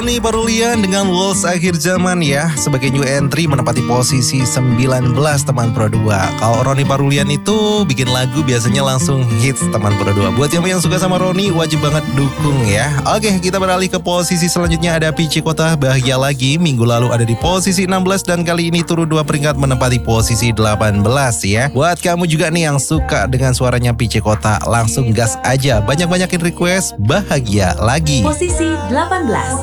Roni Parulian dengan Walls Akhir Zaman ya. Sebagai new entry menempati posisi 19 teman Pro 2. Kalau Roni Parulian itu bikin lagu biasanya langsung hits teman Pro 2. Buat yang suka sama Roni wajib banget dukung ya. Oke, kita beralih ke posisi selanjutnya, ada Pici Kota Bahagia Lagi. Minggu lalu ada di posisi 16 dan kali ini turun 2 peringkat menempati posisi 18 ya. Buat kamu juga nih yang suka dengan suaranya Pici Kota, langsung gas aja. Banyak-banyakin request Bahagia Lagi. Posisi 18.